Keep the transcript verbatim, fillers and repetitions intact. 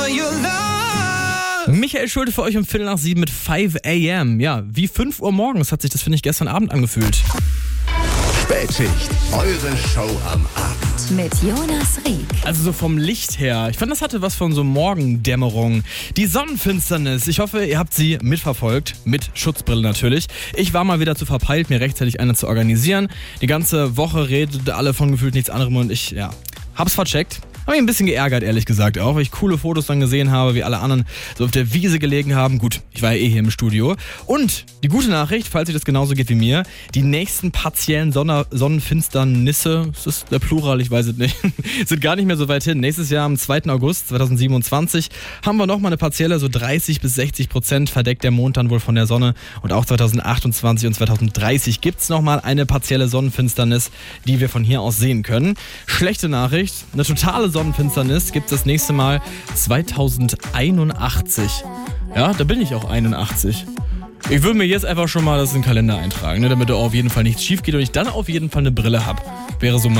Michael Schulte für euch um Viertel nach sieben mit fünf a m. Ja, wie fünf Uhr morgens hat sich das, finde ich, gestern Abend angefühlt. Spätschicht, eure Show am Abend. Mit Jonas Rieck. Also so vom Licht her. Ich fand, das hatte was von so Morgendämmerung. Die Sonnenfinsternis. Ich hoffe, ihr habt sie mitverfolgt. Mit Schutzbrille natürlich. Ich war mal wieder zu verpeilt, mir rechtzeitig eine zu organisieren. Die ganze Woche redete alle von gefühlt nichts anderem und ich, ja, hab's vercheckt. Hab mich ein bisschen geärgert, ehrlich gesagt, auch weil ich coole Fotos dann gesehen habe, wie alle anderen so auf der Wiese gelegen haben. Gut, ich war ja eh hier im Studio. Und die gute Nachricht, falls euch das genauso geht wie mir, die nächsten partiellen Sonne- Sonnenfinsternisse, ist das der Plural, ich weiß es nicht, sind gar nicht mehr so weit hin. Nächstes Jahr am zweiten August zweitausendsiebenundzwanzig haben wir nochmal eine partielle, so dreißig bis sechzig Prozent verdeckt der Mond dann wohl von der Sonne. Und auch zweitausendachtundzwanzig und zweitausenddreißig gibt's nochmal eine partielle Sonnenfinsternis, die wir von hier aus sehen können. Schlechte Nachricht, eine totale Sonnenfinsternis gibt es das nächste Mal zweitausendeinundachtzig. Ja, da bin ich auch einundachtzig. Ich würde mir jetzt einfach schon mal das in den Kalender eintragen, ne, damit da auf jeden Fall nichts schief geht und ich dann auf jeden Fall eine Brille habe. Wäre so mein